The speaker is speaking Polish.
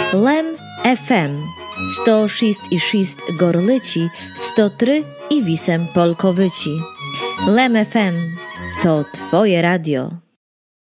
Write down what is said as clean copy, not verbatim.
Lem FM 106,6 Gorlici, 103,8 Polkowyci. Lem FM to Twoje radio.